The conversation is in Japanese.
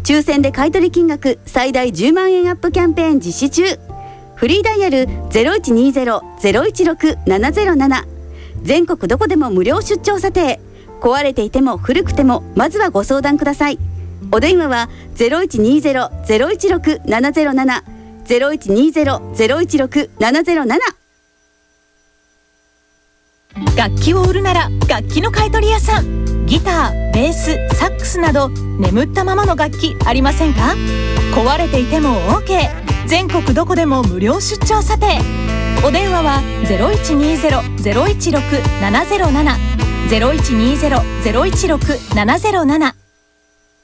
抽選で買取金額最大10万円アップキャンペーン実施中。フリーダイヤル 0120-016-707。 全国どこでも無料出張査定。壊れていても古くてもまずはご相談ください。お電話は 0120-016-707 0120-016-707。 楽器を売るなら楽器の買取屋さん。ギター、ベース、サックスなど眠ったままの楽器ありませんか？壊れていても OK。 全国どこでも無料出張査定。お電話は 0120-016-707 0120-016-707。